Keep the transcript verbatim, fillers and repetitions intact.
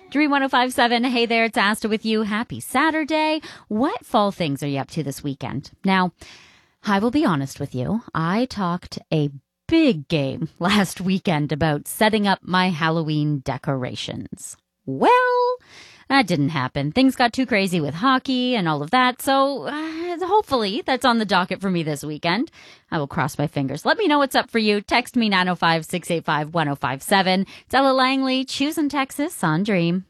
Dream one oh five seven. Hey there, it's Asta with you. Happy Saturday. What fall things are you up to this weekend? Now, I will be honest with you. I talked a big game last weekend about setting up my Halloween decorations. Well, that didn't happen. Things got too crazy with hockey and all of that. So uh, hopefully that's on the docket for me this weekend. I will cross my fingers. Let me know what's up for you. Text me nine oh five, six eight five, one oh five seven. It's Ella Langley, choosing Texas on Dream.